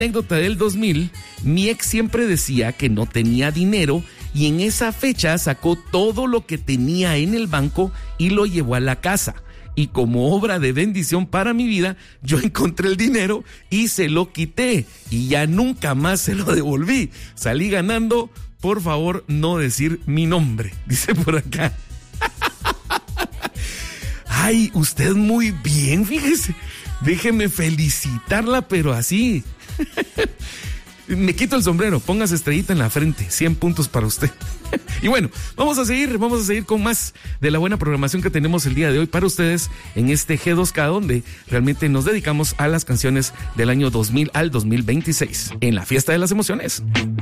Anécdota del 2000, mi ex siempre decía que no tenía dinero y en esa fecha sacó todo lo que tenía en el banco y lo llevó a la casa. Y como obra de bendición para mi vida, yo encontré el dinero y se lo quité y ya nunca más se lo devolví. Salí ganando, por favor no decir mi nombre, dice por acá. Ay, usted muy bien, fíjese. Déjeme felicitarla, pero así. Me quito el sombrero, póngase estrellita en la frente, 100 puntos para usted. Y bueno, vamos a seguir con más de la buena programación que tenemos el día de hoy para ustedes en este G2K, donde realmente nos dedicamos a las canciones del año 2000 al 2026, en la fiesta de las emociones.